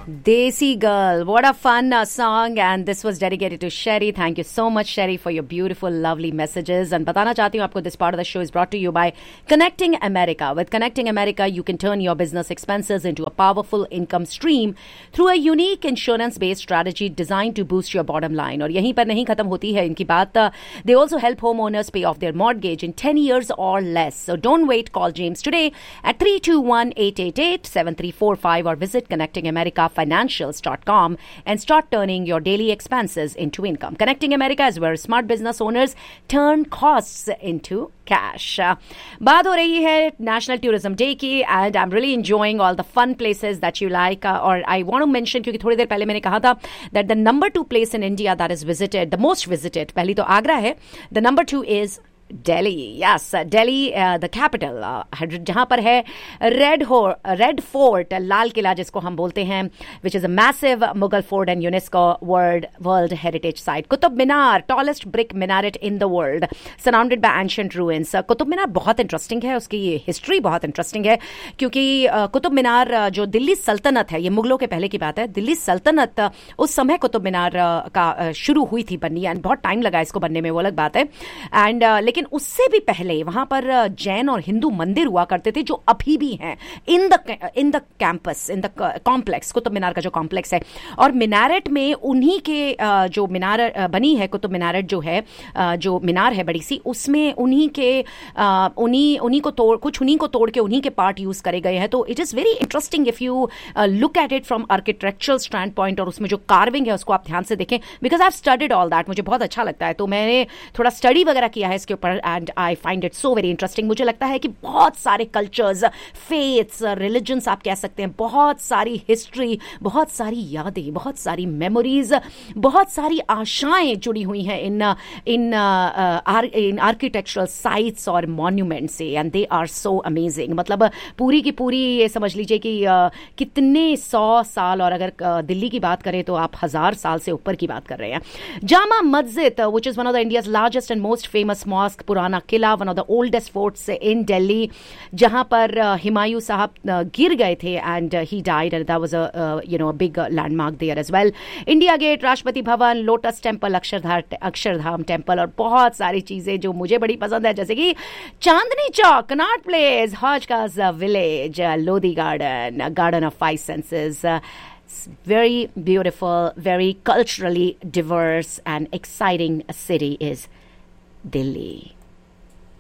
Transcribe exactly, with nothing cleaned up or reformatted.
Desi Girl, what a fun uh, song, and this was dedicated to Sherry. Thank you so much, Sherry, for your beautiful, lovely messages. And बताना चाहती हूँ आपको, this part of the show is brought to you by Connecting America. With Connecting America, you can turn your business expenses into a powerful income stream through a unique insurance-based strategy designed to boost your bottom line. और यहीं पर नहीं खत्म होती है इनकी बात. They also help homeowners pay off their mortgage in ten years or less. So don't wait. Call James today at three two one, eight eight eight, seven three four five or visit connecting america financials dot com and start turning your daily expenses into income. Connecting America is where smart business owners turn costs into cash. बात हो रही है national tourism day की, and I am really enjoying all the fun places that you like. और I want to mention, क्योंकि थोड़ी देर पहले मैंने कहा था that the number two place in India that is visited, the most visited, पहली तो आगरा है, the number two is Delhi. Yes, Delhi, uh, the capital, uh, जहाँ पर है रेड हो रेड फोर्ट, लाल किला जिसको हम बोलते हैं, which is a massive Mughal fort and UNESCO World World Heritage Site. Qutub Minar, tallest brick minaret in the world, surrounded by ancient ruins. uh, Qutub Minar बहुत interesting है, उसकी हिस्ट्री बहुत इंटरेस्टिंग है, क्योंकि uh, कुतुब मीनार uh, जो दिल्ली सल्तनत है, ये मुगलों के पहले की बात है, दिल्ली सल्तनत uh, उस समय कुतुब मीनार uh, का uh, शुरू हुई थी बननी, एंड बहुत टाइम लगा इसको बनने में, वो अलग बात है. एंड uh, लेकिन उससे भी पहले वहां पर जैन और हिंदू मंदिर हुआ करते थे, जो अभी भी हैं in the in the campus, in the complex, Qutub Minar का जो कॉम्प्लेक्स है. और मिनारेट में उन्हीं के जो मीनार बनी है, कुतुब मीनारेट जो है, जो मीनार है बड़ी सी, उसमें उन्हीं के उन्हीं उन्हीं को तोड़ कुछ उन्हीं को तोड़ के उन्हीं के पार्ट यूज करे गए हैं. तो it is very interesting if you look at it from architectural stand point, और उसमें जो कार्विंग है उसको आप ध्यान से देखें, because I have studied all that. मुझे बहुत अच्छा लगता है, तो मैंने थोड़ा स्टडी वगैरह किया है इसके ऊपर, and I find it so very interesting. मुझे लगता है कि बहुत सारे कल्चर्स, फेथ्स, रिलीजन्स आप कह सकते हैं, बहुत सारी हिस्ट्री, बहुत सारी यादें, बहुत सारी मेमोरीज, बहुत सारी आशाएं जुड़ी हुई हैं इन इन इन आर्किटेक्चरल साइट्स और मॉन्यूमेंट से, and they are so amazing. मतलब पूरी की पूरी ये समझ लीजिए कि uh, कितने सौ साल, और अगर uh, दिल्ली की बात करें तो आप हजार साल से ऊपर की बात कर रहे हैं. Jama Masjid, which is one of the India's largest and most famous mask, पुराना किला, one of the oldest forts इन दिल्ली, जहां पर हुमायूं साहब गिर गए थे, and he died, and that was a you know big landmark there as well. India gate, Rashtrapati Bhavan, lotus temple, Akshardham Akshardham temple, और बहुत सारी चीजें जो मुझे बड़ी पसंद है, जैसे कि Chandni Chowk, Connaught place, हौजकाज village, Lodhi garden, garden of five senses. Very beautiful, very culturally diverse and exciting city is Delhi.